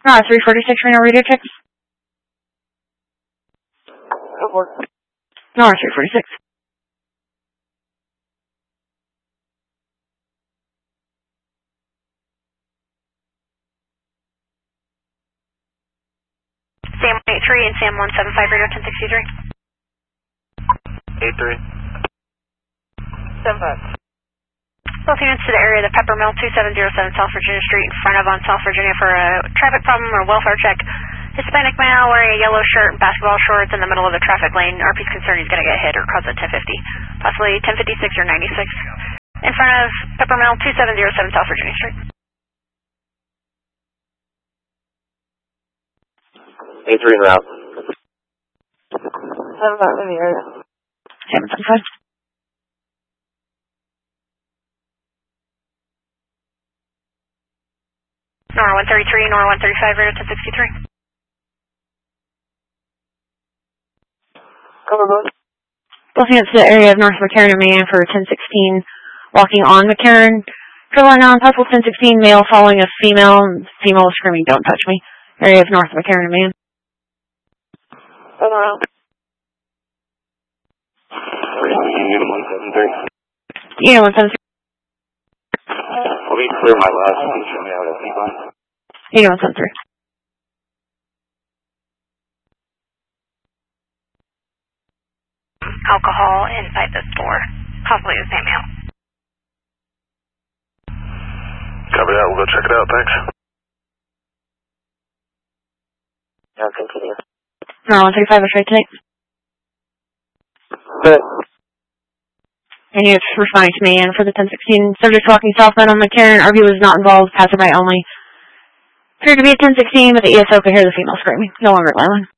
No, 346 Reno radio checks. No, 346. Sam 83 and Sam 175 radio 1063. 83. 75. Both units to the area of the Pepper Mill 2707 South Virginia Street in front of on South Virginia for a traffic problem or welfare check. Hispanic male wearing a yellow shirt and basketball shorts in the middle of the traffic lane. RP's concerned he's going to get hit or cause a 1050. Possibly 1056 or 96. In front of Pepper Mill 2707 South Virginia Street. 83 en route. 75 in the area. 775. Nora 133, Nora 135, radio 1063. Cover both. Both units to the area of North McCarran and Mayan for 1016, walking on McCarran. Carolina on possible 1016, male following a female, female screaming, "Don't touch me." Area of North McCarran and Mayan. Turn around. Unit 173. Yeah, 173. Let me clear my last one. Show me how to think on. Yeah, 173. Alcohol inside the store. Possibly the same male. Copy that. We'll go check it out. Thanks. Yeah, continue. No, 135 is right tonight. Good. And units responding to me, and for the 1016, subject walking southbound on McCarran, RV was not involved, passerby only. Appeared to be a 1016, but the ESO could hear the female screaming. No longer at line.